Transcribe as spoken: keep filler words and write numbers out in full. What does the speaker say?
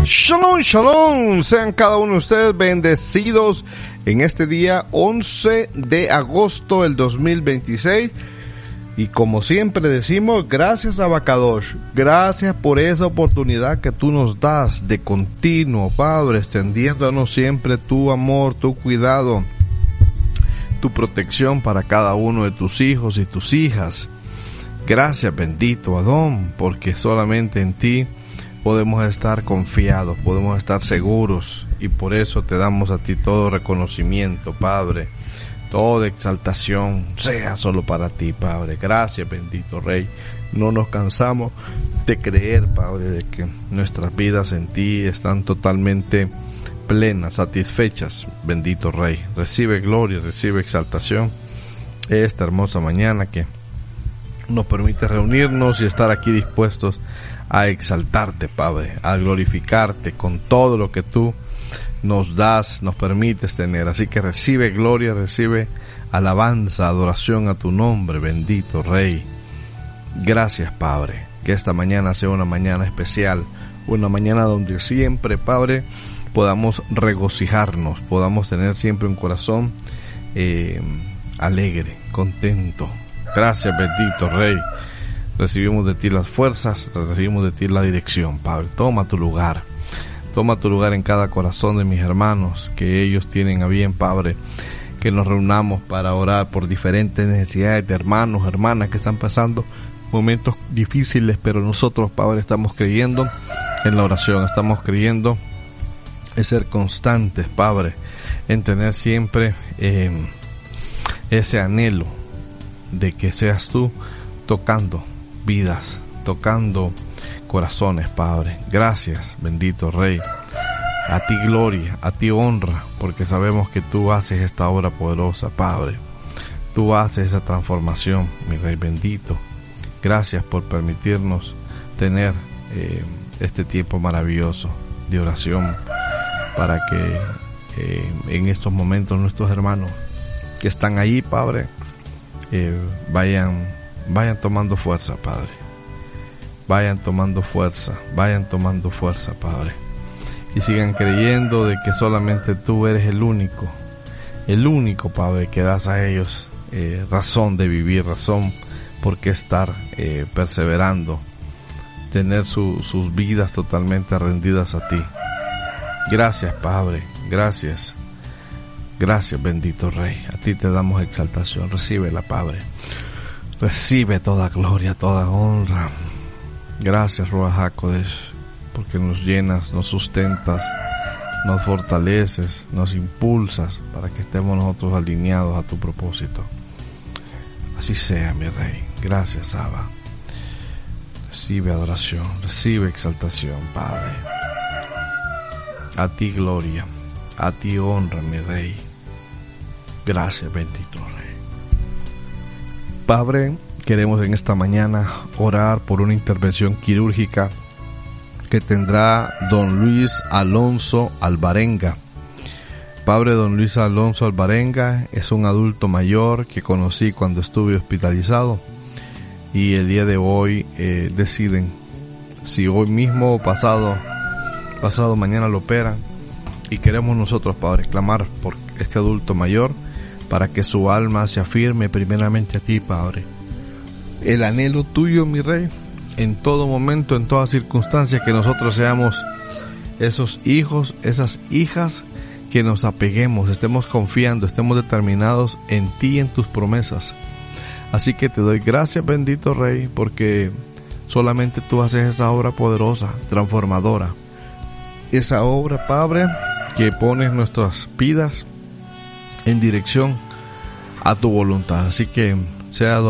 Shalom, shalom, sean cada uno de ustedes bendecidos en este día once de agosto del dos mil veintiséis. Y como siempre decimos, gracias a Abacadosh, gracias por esa oportunidad que tú nos das de continuo, Padre, extendiéndonos siempre tu amor, tu cuidado, tu protección para cada uno de tus hijos y tus hijas. Gracias, bendito Adón, porque solamente en ti podemos estar confiados, podemos estar seguros, y por eso te damos a ti todo reconocimiento, Padre. Toda exaltación sea solo para ti, Padre. Gracias, bendito Rey. No nos cansamos de creer, Padre, de que nuestras vidas en ti están totalmente plenas, satisfechas, bendito Rey. Recibe gloria, recibe exaltación esta hermosa mañana que nos permite reunirnos y estar aquí dispuestos a exaltarte, Padre, a glorificarte con todo lo que tú nos das, nos permites tener. Así que recibe gloria, recibe alabanza, adoración a tu nombre, bendito Rey. Gracias, Padre, que esta mañana sea una mañana especial, una mañana donde siempre, Padre, podamos regocijarnos, podamos tener siempre un corazón eh, alegre, contento. Gracias, bendito Rey. Recibimos de ti las fuerzas, recibimos de ti la dirección, Padre. Toma tu lugar. Toma tu lugar en cada corazón de mis hermanos, que ellos tienen a bien, Padre, que nos reunamos para orar por diferentes necesidades de hermanos, hermanas que están pasando momentos difíciles, pero nosotros, Padre, estamos creyendo en la oración, estamos creyendo en ser constantes, Padre, en tener siempre eh, ese anhelo de que seas tú tocando vidas, tocando corazones, Padre. Gracias, bendito Rey. A ti gloria, a ti honra, porque sabemos que tú haces esta obra poderosa, Padre. Tú haces esa transformación, mi Rey bendito. Gracias por permitirnos tener eh, este tiempo maravilloso de oración, para que eh, en estos momentos nuestros hermanos que están ahí, Padre, eh, vayan, vayan tomando fuerza, Padre. Vayan tomando fuerza, vayan tomando fuerza, Padre. Y sigan creyendo de que solamente tú eres el único, el único, Padre, que das a ellos eh, razón de vivir, razón por qué estar eh, perseverando, tener su, sus vidas totalmente rendidas a ti. Gracias, Padre, gracias. Gracias, bendito Rey. A ti te damos exaltación. Recíbela, Padre. Recibe toda gloria, toda honra. Gracias, Ruach HaKodesh, porque nos llenas, nos sustentas, nos fortaleces, nos impulsas para que estemos nosotros alineados a tu propósito. Así sea, mi Rey. Gracias, Abba. Recibe adoración, recibe exaltación, Padre. A ti gloria, a ti honra, mi Rey. Gracias, bendito Rey. Padre, queremos en esta mañana orar por una intervención quirúrgica que tendrá don Luis Alonso Alvarenga. Padre, don Luis Alonso Alvarenga es un adulto mayor que conocí cuando estuve hospitalizado, y el día de hoy eh, deciden si hoy mismo o pasado, pasado mañana lo operan, y queremos nosotros, Padre, clamar por este adulto mayor para que su alma se afirme primeramente a ti, Padre. El anhelo tuyo, mi Rey, en todo momento, en todas circunstancias, que nosotros seamos esos hijos, esas hijas que nos apeguemos, estemos confiando, estemos determinados en ti y en tus promesas. Así que te doy gracias, bendito Rey, porque solamente tú haces esa obra poderosa, transformadora. Esa obra, Padre, que pones nuestras vidas en dirección a tu voluntad. Así que sea